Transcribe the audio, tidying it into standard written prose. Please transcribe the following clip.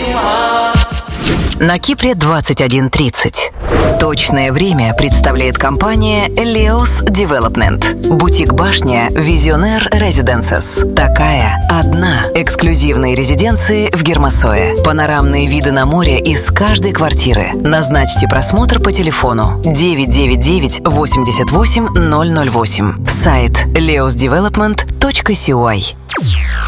На Кипре 21:30. Точное время представляет компания Leos Development. Бутик-башня Visionaire Residences. Такая одна. Эксклюзивные резиденции в Гермосое. Панорамные виды на море из каждой квартиры. Назначьте просмотр по телефону 999 88 008. Сайт leosdevelopment.cy.